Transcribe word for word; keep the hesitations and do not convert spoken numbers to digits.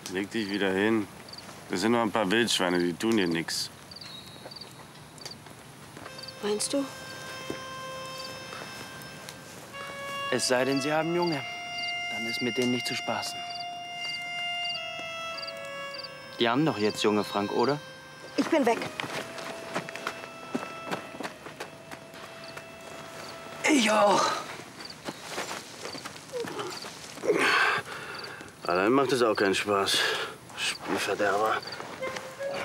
Leg dich wieder hin. Das sind nur ein paar Wildschweine, die tun dir nichts. Meinst du? Es sei denn, Sie haben Junge. Dann ist mit denen nicht zu spaßen. Die haben doch jetzt Junge, Frank, oder? Ich bin weg. Ich auch. Allein macht es auch keinen Spaß. Spielverderber.